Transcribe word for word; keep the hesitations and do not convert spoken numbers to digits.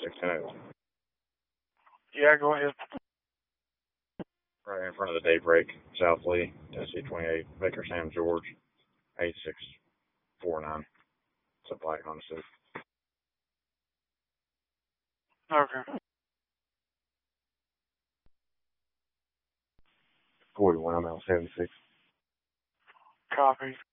sixteen oh. Yeah, go ahead. Right in front of the Daybreak, South Lee, Tennessee twenty-eight, Baker Sam George, eight six four nine. It's a black Honda Civic. Okay. forty-one, I'm out seventy-six. Copy.